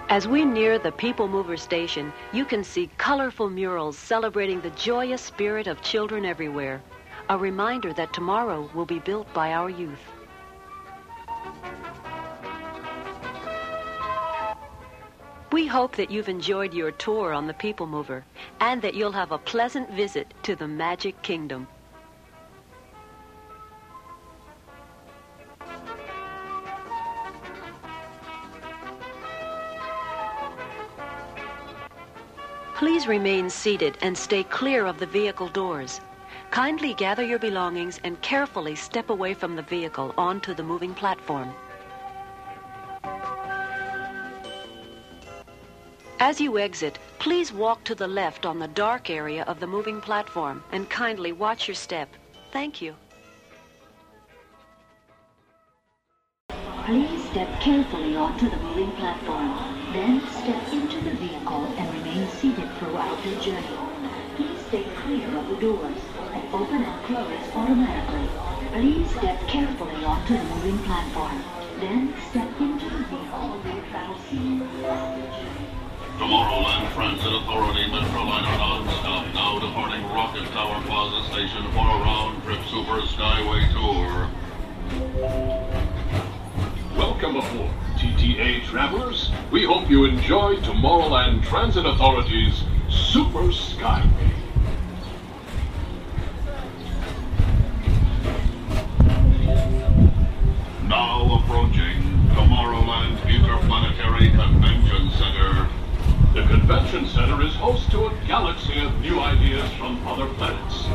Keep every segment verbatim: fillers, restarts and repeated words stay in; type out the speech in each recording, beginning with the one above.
As we near the People Mover station, you can see colorful murals celebrating the joyous spirit of children everywhere. A reminder that tomorrow will be built by our youth. We hope that you've enjoyed your tour on the People Mover and that you'll have a pleasant visit to the Magic Kingdom. Please remain seated and stay clear of the vehicle doors. Kindly gather your belongings and carefully step away from the vehicle onto the moving platform. As you exit, please walk to the left on the dark area of the moving platform and kindly watch your step. Thank you. Please step carefully onto the moving platform. Then step into the vehicle and remain seated throughout your journey. Please stay clear of the doors. They open and close automatically. Please step carefully onto the moving platform. Then step into the vehicle without seat. Tomorrowland Transit Authority Metroliner non-stop now departing Rocket Tower Plaza Station for a round-trip Super Skyway tour. Welcome aboard, T T A travelers. We hope you enjoy Tomorrowland Transit Authority's Super Skyway. Now approaching Tomorrowland Interplanetary Convention Center. The Convention Center is host to a galaxy of new ideas from other planets.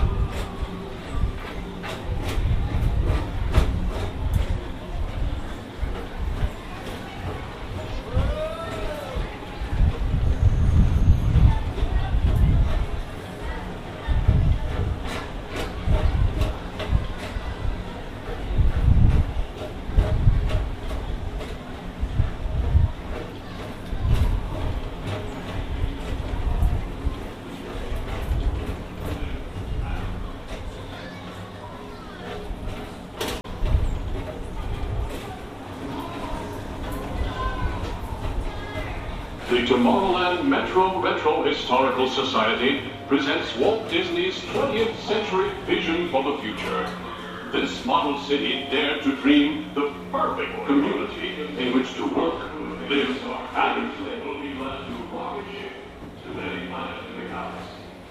The Tomorrowland Metro Retro Historical Society presents Walt Disney's twentieth century vision for the future. This model city dared to dream the perfect community in which to work, live, and play. Will be glad to rocket ship to any planet in the galaxy.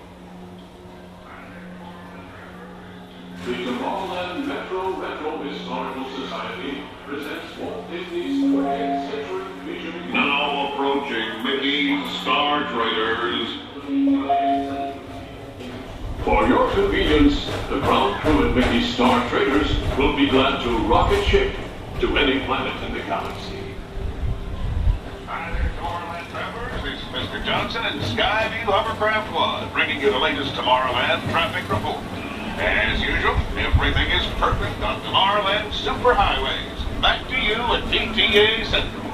The Tomorrowland Metro Retro Historical Society presents Walt Disney's twentieth century vision. Now approaching Mickey Star Traders. For your convenience, the ground crew at Mickey Star Traders will be glad to rocket ship to any planet in the galaxy. Hi there, Tomorrowland travelers. This is Mister Johnson and Skyview Hovercraft One, bringing you the latest Tomorrowland traffic report. As usual, everything is perfect on Tomorrowland Superhighways. Back to you at T T A Central.